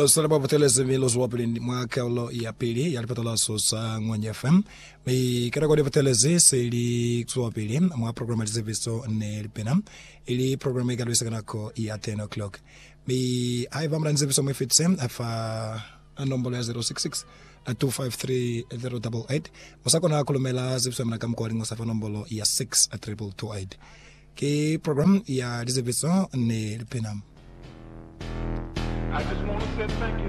Los Salabateles Milos Wapin, Mwakalo, Yapili, Yalpatola Sosa, Ngwanya FM. Me Karagodi Patelese, Seli Swapili, Mwa program Ziviso, Nel Penam, Ili program Galuisanako, at 10 o'clock. Me I have Ziviso Mifitsem, a number 066. 253-088. Masakona Colomela Zipsam calling was a number 6-228. K program ya Diziviso ne Penam. I just want to say thank you.